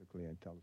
musically and tell.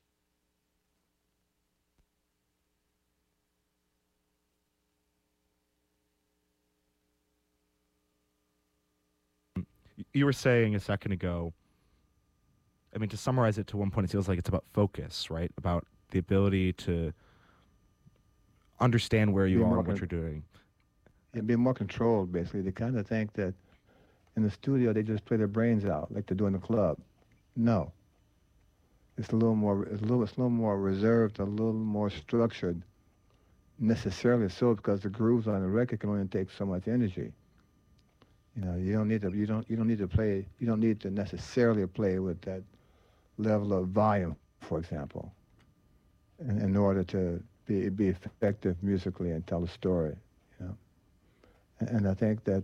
You were saying a second ago, I mean, to summarize it to one point, it feels like it's about focus, right? About the ability to understand where Be you are more and what you're doing. be more controlled. Basically, they kind of think that in the studio they just play their brains out like they do in the club. No, it's a little more. It's a little more reserved, a little more structured. Necessarily so because the grooves on the record can only take so much energy. You know, you don't need to. You don't need to play. You don't need to necessarily play with that level of volume, for example, in order to be effective musically and tell a story. You know, and I think that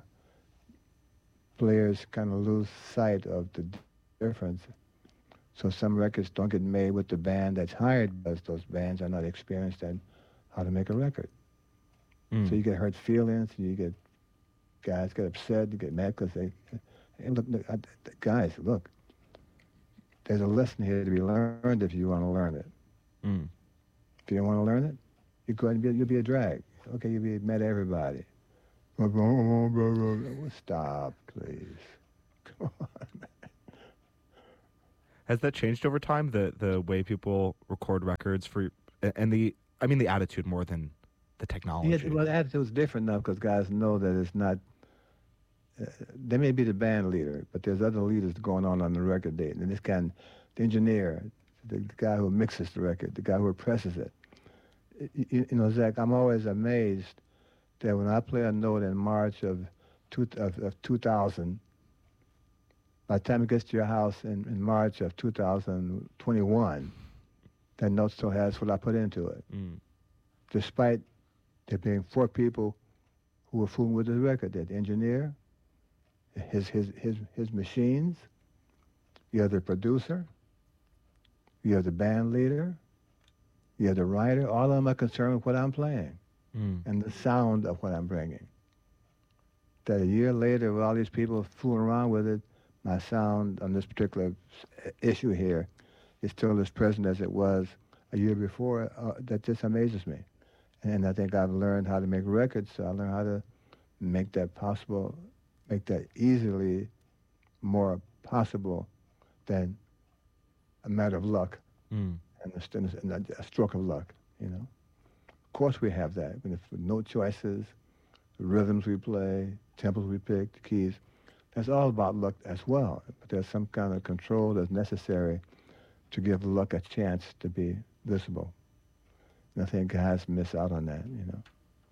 players kind of lose sight of the difference. So some records don't get made with the band that's hired because those bands are not experienced in how to make a record. So Mm. you get hurt feelings, and you get guys get upset, you get mad because they, hey, guys, look, there's a lesson here to be learned if you want to learn it. Mm. If you don't want to learn it, you go ahead and you'll be a drag. Okay, you'll be mad at everybody. Stop, please. Come on. Has that changed over time? The way people record records for and the I mean the attitude more than the Yeah, technology. well, the attitude's different now because guys know that it's not. They may be the band leader, but there's other leaders going on the record date. And this kind, the engineer, the guy who mixes the record, the guy who presses it. You know, Zach, I'm always amazed that when I play a note in March of 2000, by the time it gets to your house in March of 2021, that note still has what I put into it, Mm. despite there being four people who were fooling with the record. The engineer, his machines, you have the producer, you have the band leader, you have the writer. All of them are concerned with what I'm playing Mm. and the sound of what I'm bringing. That a year later, with all these people fooling around with it, my sound on this particular issue here is still as present as it was a year before. That just amazes me. And I think I've learned how to make records, so I learned how to make that possible, make that easily more possible than a matter of luck Mm. and a stroke of luck, you know. Of course we have that. With no choices, the rhythms we play, tempos we pick, the keys, that's all about luck as well. But there's some kind of control that's necessary to give luck a chance to be visible. And I think guys miss out on that, you know.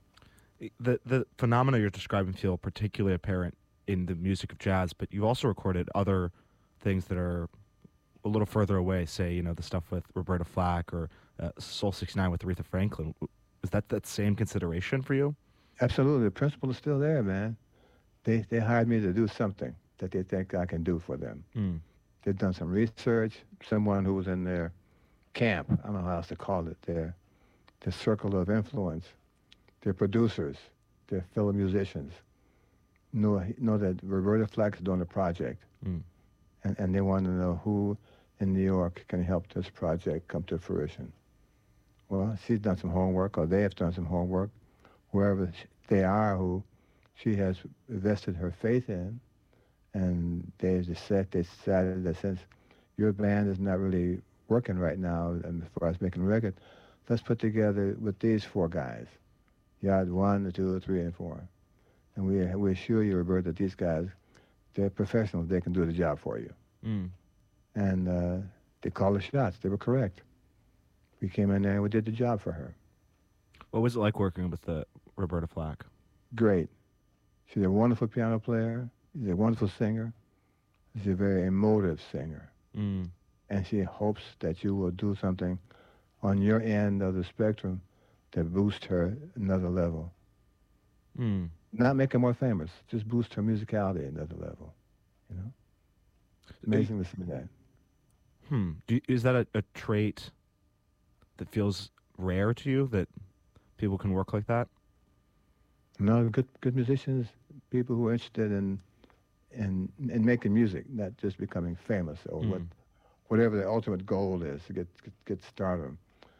The phenomena you're describing feel particularly apparent in the music of jazz, but you've also recorded other things that are a little further away. Say, the stuff with Roberta Flack or Soul 69 with Aretha Franklin. Was that same consideration for you? Absolutely. The principle is still there, man. They hired me to do something that they think I can do for them. Mm. They've done some research. Someone who was in their camp, I don't know how else to call it, their circle of influence, their producers, their fellow musicians, know that Roberta Flack's doing a project, Mm. and they want to know who in New York can help this project come to fruition. Well, she's done some homework, or they have done some homework, wherever they are, who she has vested her faith in, and they decided that since your band is not really working right now, and as far as making a record, let's put together with these four guys. You had one, two, three, and four. And we assure you, Robert, that these guys, they're professionals. They can do the job for you. Mm. And they called the shots. They were correct. We came in there and we did the job for her. What was it like working with the Roberta Flack? Great. She's a wonderful piano player. She's a wonderful singer. She's a very emotive singer. Mm. And she hopes that you will do something on your end of the spectrum to boost her another level. Mm. Not make her more famous, just boost her musicality another level. You know, amazing to see that. Is that a trait that feels rare to you, that people can work like that? No, good musicians, people who are interested in making music, not just becoming famous or what Mm. whatever the ultimate goal is to get started.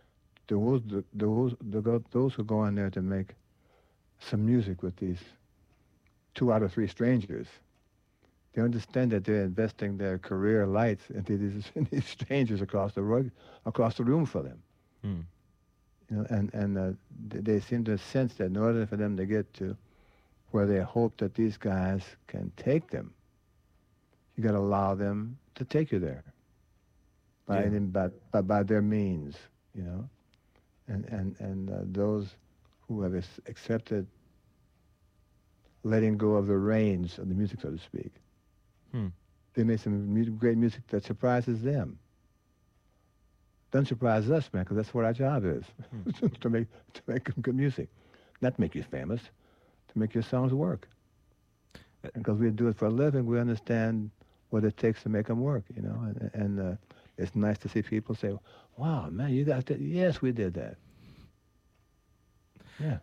Those who go in there to make some music with these two out of three strangers, they understand that they're investing their career lights into in these strangers across the room for them. Hmm. You know, and they seem to sense that in order for them to get to where they hope that these guys can take them, you got to allow them to take you there by their means, you know, and those who have accepted letting go of the reins of the music, so to speak. Hmm. They made some great music that surprises them. Doesn't surprise us, man, because that's what our job is, to make good music, not to make you famous, to make your songs work. Because we do it for a living, we understand what it takes to make them work, you know. And it's nice to see people say, "Wow, man, you guys did." Yes, we did that. Yeah.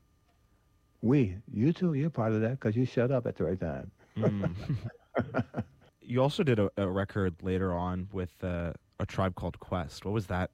You too, you're part of that because you shut up at the right time. Mm. You also did a record later on with a Tribe Called Quest. What was that?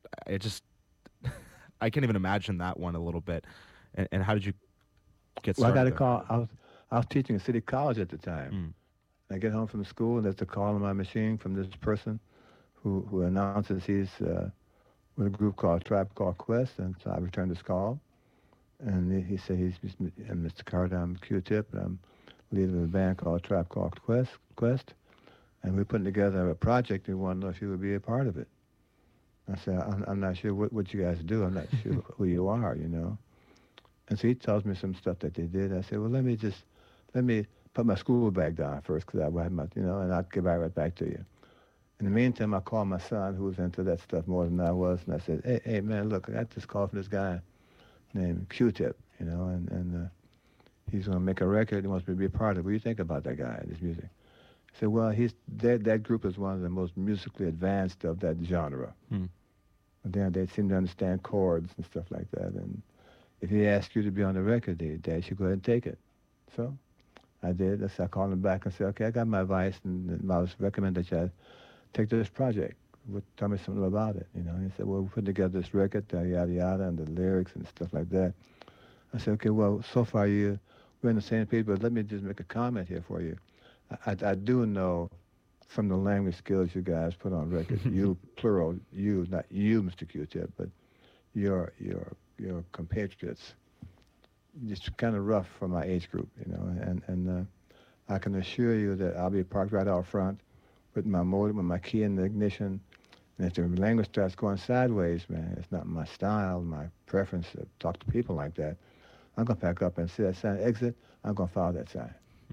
I can't even imagine that one a little bit. And how did you get Well, started? I got a call. I was teaching at City College at the time. Mm. I get home from school, and there's a call on my machine from this person who announces he's with a group called Tribe Called Quest, and so I returned his call. And he said, he's Mr. Carter, I'm Q-Tip, and I'm leader of a band called Tribe Called Quest. And we're putting together a project, and we want to know if you would be a part of it. I said, I'm not sure what you guys do. I'm not sure who you are, you know. And so he tells me some stuff that they did. I said, well, let me put my school bag down first, because I had my, you know, and I'll get right back to you. In the meantime, I called my son, who was into that stuff more than I was, and I said, hey, man, look, I got this call from this guy named Q-Tip, you know, and he's going to make a record. He wants me to be a part of it. What do you think about that guy and his music? I said, well, that group is one of the most musically advanced of that genre. They seem to understand chords and stuff like that. And if he asks you to be on the record, they should go ahead and take it. So I did. I called him back and said, okay, I got my advice, and I was recommended that you take this project. Tell me something about it, you know. He said, well, we put together this record, yada, yada, and the lyrics and stuff like that. I said, okay, well, so far we're in the same page, but let me just make a comment here for you. I do know from the language skills you guys put on record, you, plural, you, not you, Mr. Q-Tip, but your compatriots, just kind of rough for my age group, you know, and I can assure you that I'll be parked right out front with my modem, with my key in the ignition. And if the language starts going sideways, man, it's not my style, my preference to talk to people like that. I'm going to pack up and see that sign, exit. I'm going to follow that sign.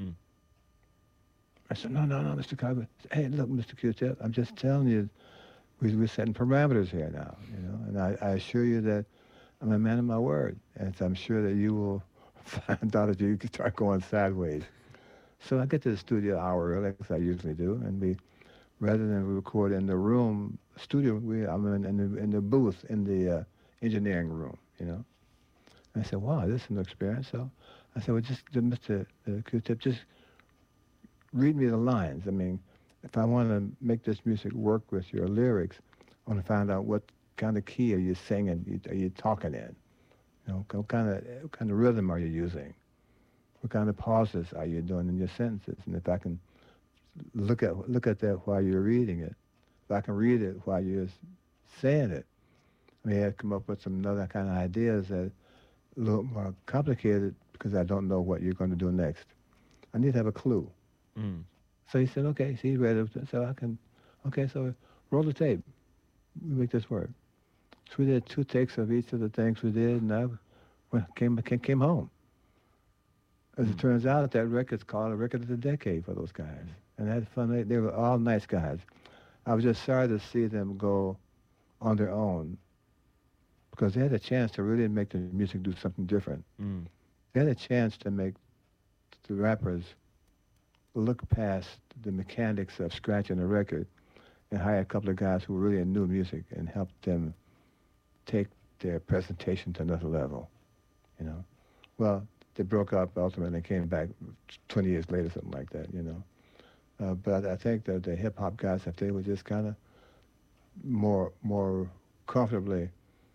I said, no, Mr. Carver. Hey, look, Mr. Q-Tip, I'm just telling you, we're setting parameters here now, you know. And I assure you that I'm a man of my word. And so I'm sure that you will find out if you start going sideways. So I get to the studio an hour early, as I usually do, and rather than record in the room, studio, I'm in the booth in the engineering room, you know. And I said, wow, this is an experience. So I said, well, just Mr. Q-Tip, just read me the lines. I mean, if I want to make this music work with your lyrics, I want to find out what kind of key are you singing, are you talking in? You know, what kind of rhythm are you using? What kind of pauses are you doing in your sentences? And if I can look at that while you're reading it, if I can read it while you're saying it, I may have come up with some other kind of ideas that are a little more complicated because I don't know what you're going to do next. I need to have a clue. So he said, okay, so he's ready. So I can, okay, so roll the tape. We make this work. So we did 2 takes of each of the things we did, and I came home. As it turns out, that record's called a record of the decade for those guys. And I had fun. They were all nice guys. I was just sorry to see them go on their own because they had a chance to really make the music do something different. They had a chance to make the rappers look past the mechanics of scratching a record and hire a couple of guys who really knew music and help them take their presentation to another level, you know. Well, they broke up ultimately and came back 20 years later, something like that, you know. But I think that the hip-hop guys, if they would just kind of more comfortably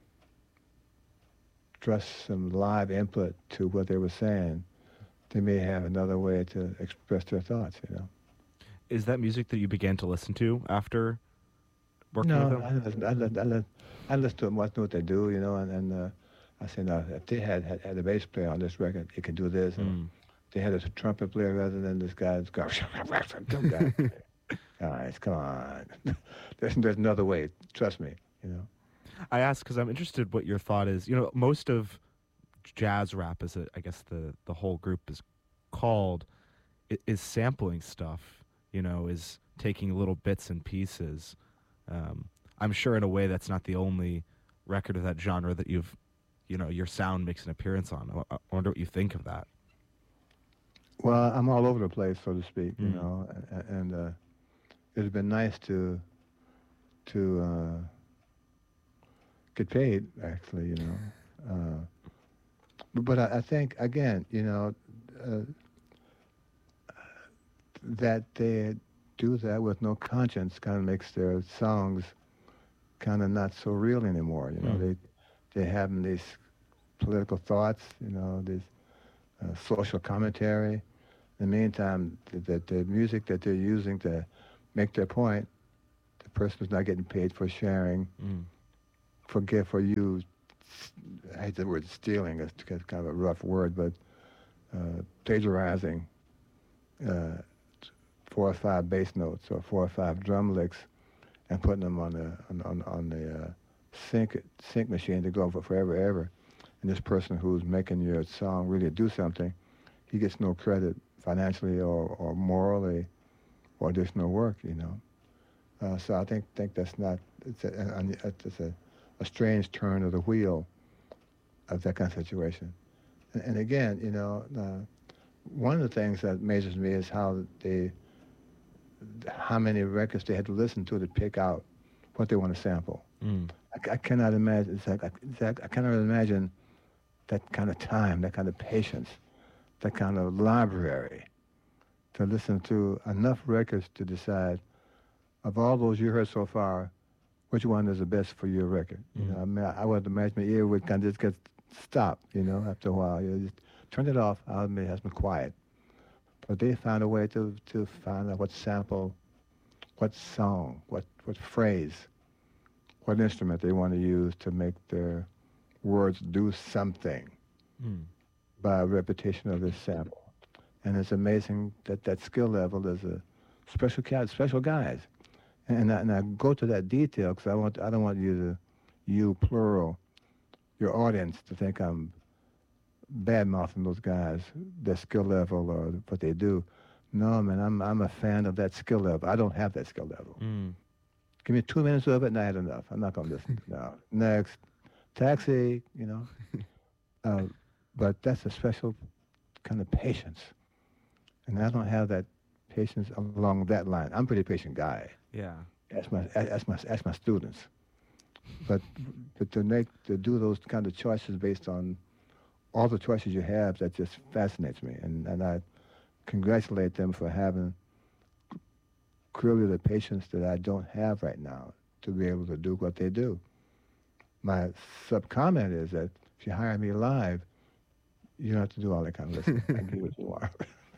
trust some live input to what they were saying, they may have another way to express their thoughts, you know. Is that music that you began to listen to after working with No, them? I listen to them, watch what they do, you know, and I say, no, if they had a bass player on this record, it could do this, and Mm. they had a trumpet player rather than this guy's guy. Some guy. Guys, come on. There's another way. Trust me, you know. I ask because I'm interested what your thought is. You know, most of jazz rap, as I guess the whole group is called, is sampling stuff. You know, is taking little bits and pieces. I'm sure in a way that's not the only record of that genre that your sound makes an appearance on. I wonder what you think of that. Well, I'm all over the place, so to speak, you Mm. know, and it's been nice to get paid, actually, you know. But I think, again, you know, uh, that they do that with no conscience kind of makes their songs kind of not so real anymore. You know, Mm. they have these political thoughts, you know, this social commentary. In the meantime, the music that they're using to make their point, the person is not getting paid for sharing. Mm. For you, I hate the word stealing, it's kind of a rough word, but plagiarizing uh, 4 or 5 bass notes or 4 or 5 drum licks and putting them on the sync machine to go for forever ever. And this person who's making your song really do something, he gets no credit financially or morally, or there's no work, you know. So I think that's not, it's a strange turn of the wheel of that kind of situation. And again, you know, one of the things that amazes me is how many records they had to listen to pick out what they want to sample. Mm. I cannot imagine. I cannot imagine that kind of time, that kind of patience, that kind of library to listen to enough records to decide of all those you heard so far, which one is the best for your record. You know, I mean, I would imagine my ear would kind of just get stopped. You know, after a while, you just turn it off. I'll admit it has been quiet. But they found a way to find out what sample, what song, what phrase, what instrument they want to use to make their words do something Mm. by repetition of this sample. And it's amazing that that skill level is a special guys. And I go to that detail because I don't want you plural, your audience to think I'm bad mouthing those guys, their skill level or what they do. No, man, I'm a fan of that skill level. I don't have that skill level. Mm. Give me 2 minutes of it, and I had enough. I'm not gonna listen. No, next, taxi, you know. Uh, but that's a special kind of patience, and I don't have that patience along that line. I'm a pretty patient guy. Yeah. Ask my students. But to do those kind of choices based on all the choices you have, that just fascinates me, and I congratulate them for having clearly the patience that I don't have right now to be able to do what they do. My sub comment is that if you hire me live, you don't have to do all that kind of listening. I do what you want.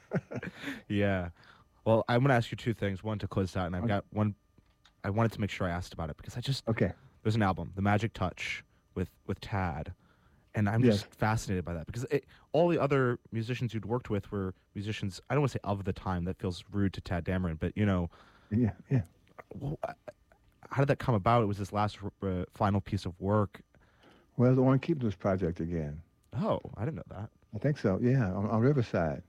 Yeah. Well, I'm going to ask you two things. One to close out, and I've Okay. got one. I wanted to make sure I asked about it because Okay. there's an album, The Magic Touch, with Tad, and I'm Yes. just fascinated by that because all the other musicians you'd worked with were musicians. I don't want to say of the time. That feels rude to Tad Dameron, but Yeah. Yeah. well, how did that come about? It was this last final piece of work. Well, I want to keep this project again. Oh, I didn't know that. I think so. Yeah, on Riverside.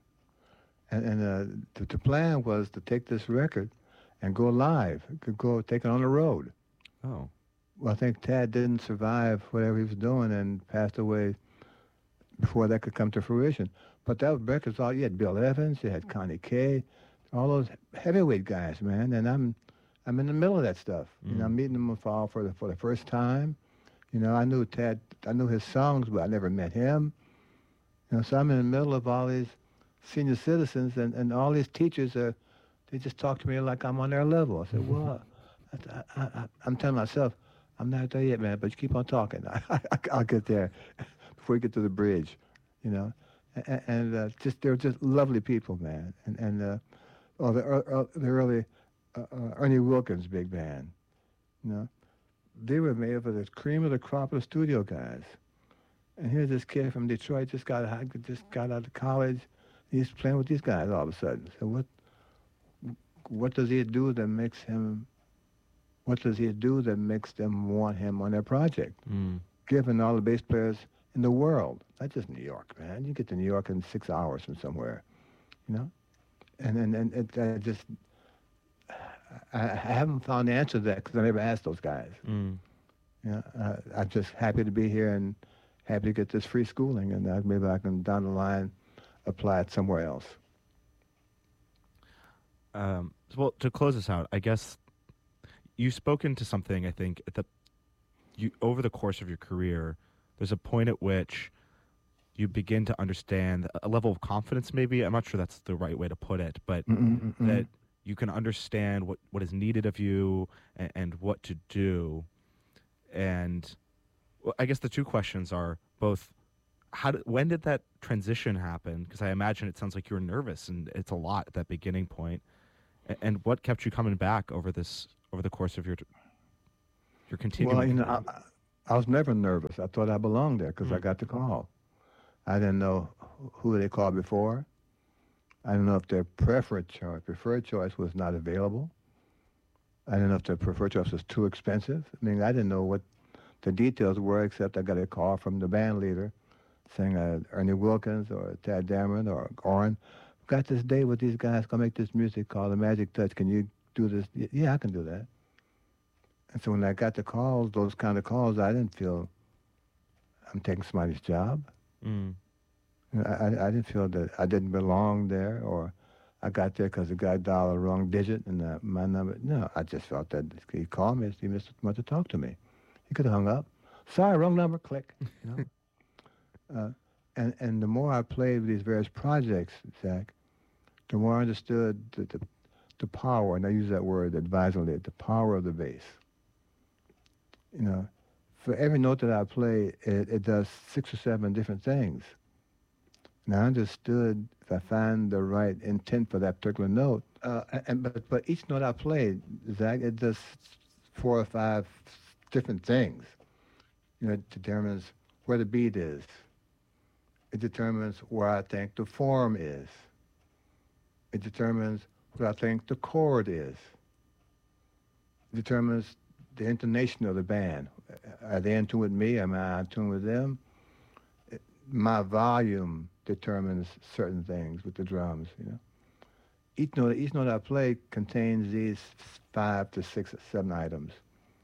And the plan was to take this record and go live, could go take it on the road. Oh. Well, I think Tad didn't survive whatever he was doing and passed away before that could come to fruition. But that record's all, you had Bill Evans, you had Connie Kay, all those heavyweight guys, man. And I'm in the middle of that stuff. You know, I'm meeting them for the first time. You know, I knew Tad, I knew his songs, but I never met him. You know, so I'm in the middle of all these senior citizens, and all these teachers they just talk to me like I'm on their level. I said, well, I'm telling myself, I'm not there yet, man. But you keep on talking. I'll get there before you get to the bridge, you know. And just they're just lovely people, man. Oh, the early Ernie Wilkins big band, you know, they were made up of the cream of the crop of the studio guys. And here's this kid from Detroit just got out of college. He's playing with these guys all of a sudden. So what does he do that makes him? What does he do that makes them want him on their project? Mm. Given all the bass players in the world, not just New York, man. You get to New York in 6 hours from somewhere, you know. And I just I haven't found the answer to that because I never asked those guys. Mm. You know, I'm just happy to be here and happy to get this free schooling, and maybe I can down the line apply it somewhere else. Well, to close this out, I guess you've spoken to something. I think you over the course of your career, there's a point at which you begin to understand a level of confidence. Maybe I'm not sure that's the right way to put it, but that you can understand what is needed of you and what to do. And well, I guess the two questions are both: when did that transition happen? Because I imagine it sounds like you were nervous, and it's a lot at that beginning point. And what kept you coming back over the course of your continuing? Well, you know, I was never nervous. I thought I belonged there because I got the call. I didn't know who they called before. I didn't know if their preferred choice was not available. I didn't know if their preferred choice was too expensive. I mean, I didn't know what the details were, except I got a call from the band leader saying Ernie Wilkins or Tad Dameron or Orrin, got this date with these guys, gonna make this music called The Magic Touch. Can you do this? Yeah, I can do that. And so when I got the calls, those kind of calls, I didn't feel I'm taking somebody's job. Mm. I didn't feel that I didn't belong there, or I got there because the guy dialed the wrong digit and my number. No, I just felt that he called me. He must want to talk to me. He could have hung up. Sorry, wrong number. Click. You know. And the more I played with these various projects, Zach, the more I understood the power, and I use that word advisedly, the power of the bass. You know, for every note that I play, it does 6 or 7 different things. And I understood if I find the right intent for that particular note, but each note I play, Zach, it does 4 or 5 different things. You know, it determines where the beat is. It determines where I think the form is. It determines what I think the chord is. It determines the intonation of the band. Are they in tune with me? Am I in tune with them? My volume determines certain things with the drums, you know. Each note I play contains these 5 to 6 or 7 items.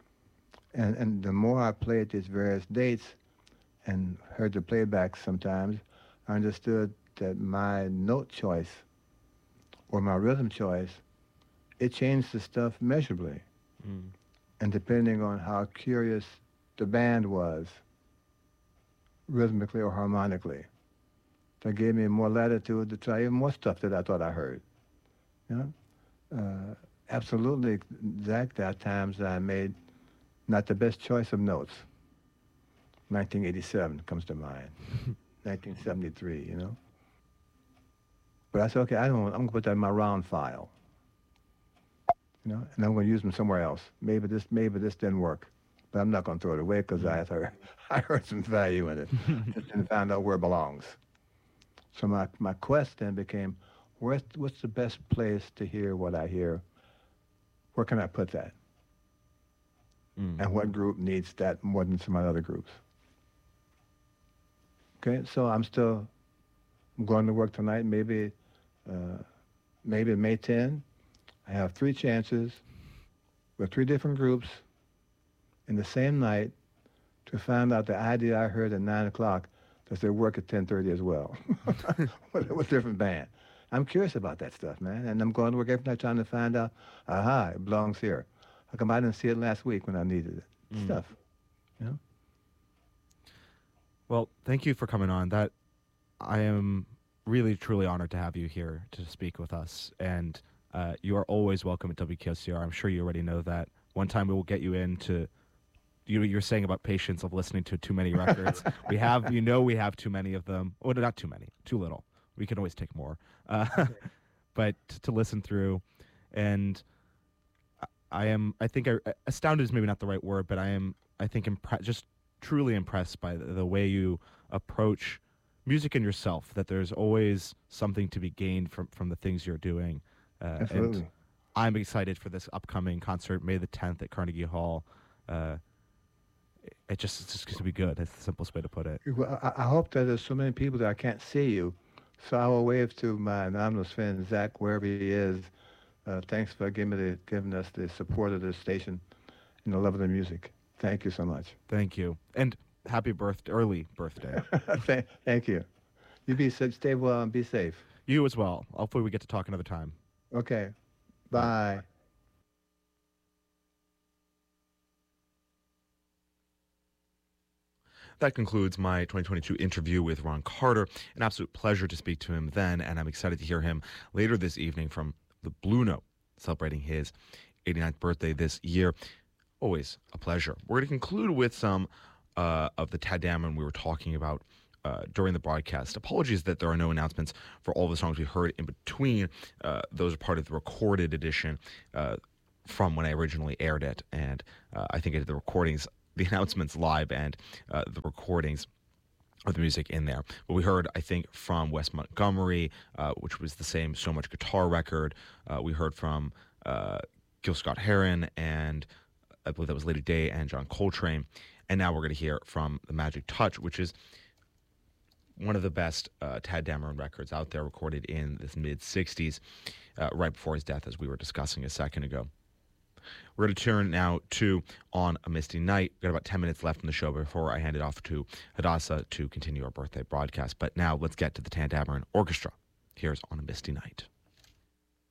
And the more I play at these various dates and heard the playback sometimes, I understood that my note choice or my rhythm choice, it changed the stuff measurably. Mm. And depending on how curious the band was, rhythmically or harmonically, that gave me more latitude to try even more stuff that I thought I heard. You know? Absolutely, Zach, there are times that I made not the best choice of notes. 1987 comes to mind. 1973, you know? But I said, okay, I'm going to put that in my round file. You know, and I'm going to use them somewhere else. Maybe this didn't work, but I'm not going to throw it away because I heard some value in it and found out where it belongs. So my quest then became, what's the best place to hear what I hear? Where can I put that? Mm. And what group needs that more than some other groups? Okay, so I'm going to work tonight, maybe May 10. I have 3 chances with 3 different groups in the same night to find out the idea I heard at 9 o'clock, does they work at 10:30 as well with different band. I'm curious about that stuff, man, and I'm going to work every night trying to find out, aha, it belongs here. How come I didn't see it last week when I needed it? Stuff, you know? Well, thank you for coming on. That I am really, truly honored to have you here to speak with us, and you are always welcome at WKOCR. I'm sure you already know that. one time we will get you into. You're saying about patience of listening to too many records. We have too many of them. Well, not too many, too little. We can always take more. But to listen through, and I think astounded is maybe not the right word, but I think just truly impressed by the way you approach music and yourself, that there's always something to be gained from the things you're doing. Absolutely. And I'm excited for this upcoming concert, May the 10th at Carnegie Hall. It's just going to be good. That's the simplest way to put it. Well, I hope that there's so many people that I can't see you. So I will wave to my anonymous friend, Zach, wherever he is. Thanks for giving us the support of this station and the love of the music. Thank you so much. Thank you. And happy early birthday. Thank you. You stay well and be safe. You as well. Hopefully we get to talk another time. Okay. Bye. That concludes my 2022 interview with Ron Carter. An absolute pleasure to speak to him then, and I'm excited to hear him later this evening from the Blue Note, celebrating his 89th birthday this year. Always a pleasure. We're going to conclude with some of the Tadd Dameron we were talking about during the broadcast. Apologies that there are no announcements for all the songs we heard in between. Those are part of the recorded edition from when I originally aired it, and I think I did the announcements live and the recordings of the music in there. But we heard, I think, from Wes Montgomery, which was the same So Much Guitar record. We heard from Gil Scott-Heron, and I believe that was Lady Day and John Coltrane. And now we're going to hear from The Magic Touch, which is one of the best Tadd Dameron records out there, recorded in the mid-'60s, right before his death, as we were discussing a second ago. We're going to turn now to On a Misty Night. We've got about 10 minutes left in the show before I hand it off to Hadassah to continue our birthday broadcast. But now let's get to the Tadd Dameron Orchestra. Here's On a Misty Night.